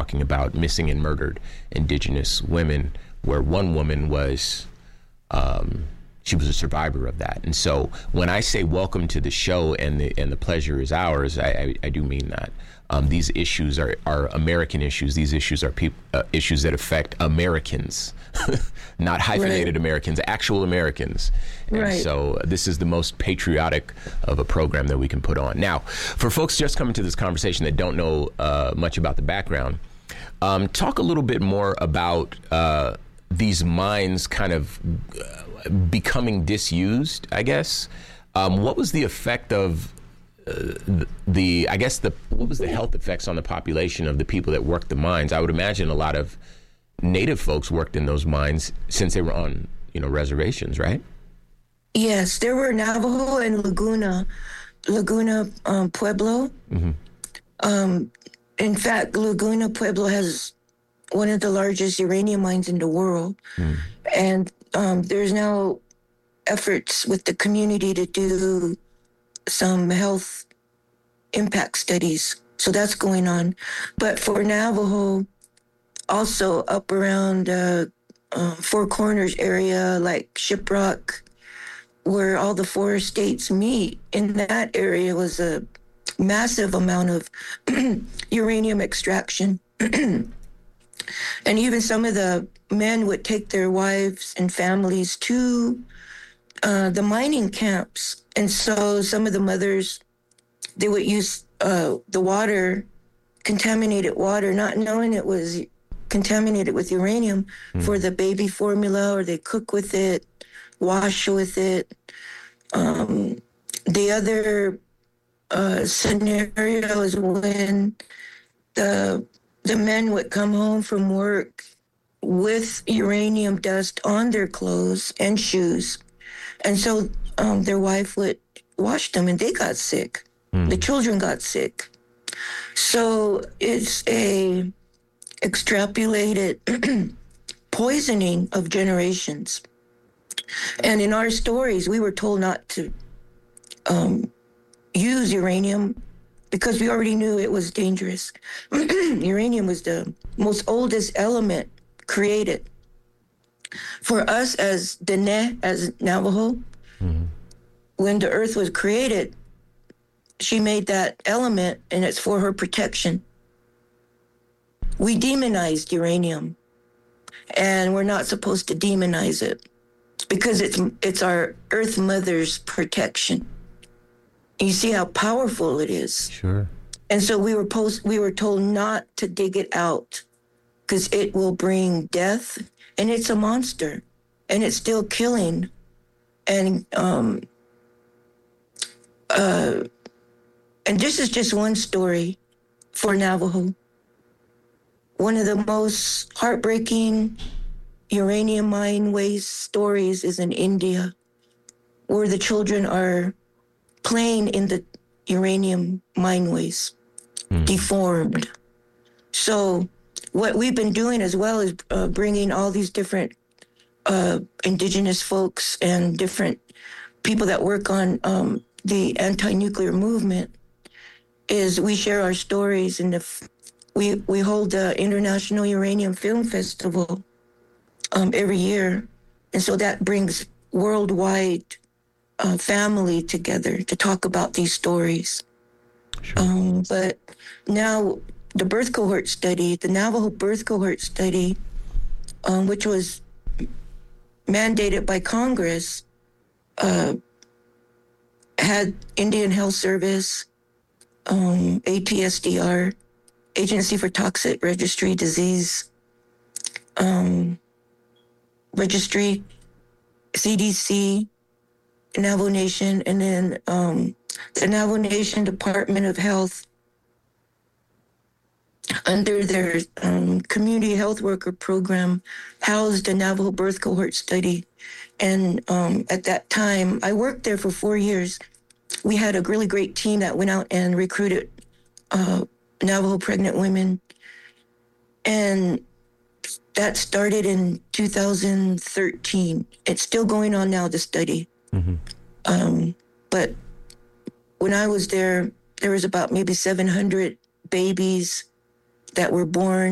talking about missing and murdered Indigenous women, where one woman was, she was a survivor of that. And so when I say welcome to the show and the pleasure is ours, I do mean that. These issues are American issues. These issues are issues that affect Americans, not hyphenated Americans, actual Americans. And so this is the most patriotic of a program that we can put on. Now, for folks just coming to this conversation that don't know much about the background, talk a little bit more about these mines kind of becoming disused, I guess. What was the effect of what was the health effects on the population of the people that worked the mines? I would imagine a lot of Native folks worked in those mines since they were on, reservations, right? Yes, there were Navajo and Laguna Pueblo. Mm-hmm. In fact, Laguna Pueblo has one of the largest uranium mines in the world. Mm. And there's now efforts with the community to do some health impact studies. So that's going on. But for Navajo, also up around Four Corners area, like Shiprock, where all the four states meet, in that area was a massive amount of uranium extraction. And even some of the men would take their wives and families to the mining camps. And so some of the mothers, they would use the water, contaminated water, not knowing it was contaminated with uranium for the baby formula, or they cook with it, wash with it. The other scenario is when the men would come home from work with uranium dust on their clothes and shoes. And so their wife would wash them and they got sick. The children got sick. So it's a extrapolated poisoning of generations. And in our stories, we were told not to use uranium because we already knew it was dangerous. Uranium was the most oldest element created. For us as Dene, as Navajo, when the earth was created, she made that element, and it's for her protection. We demonized uranium, and we're not supposed to demonize it because it's our Earth Mother's protection. You see how powerful it is. Sure. And so we were told not to dig it out because it will bring death, and it's a monster, and it's still killing. And this is just one story for Navajo. One of the most heartbreaking uranium mine waste stories is in India, where the children are playing in the uranium mine waste, deformed. So what we've been doing as well is bringing all these different indigenous folks and different people that work on the anti-nuclear movement, is we share our stories, and we hold the International Uranium Film Festival every year. And so that brings worldwide family together to talk about these stories. Sure. But now the birth cohort study, the Navajo birth cohort study, which was mandated by Congress, had Indian Health Service, ATSDR, Agency for Toxic Registry Disease Registry, CDC, Navajo Nation, and then the Navajo Nation Department of Health, under their community health worker program, housed a Navajo birth cohort study. And at that time, I worked there for 4 years. We had a really great team that went out and recruited Navajo pregnant women. And that started in 2013. It's still going on now, the study. But when I was there was about maybe 700 babies that were born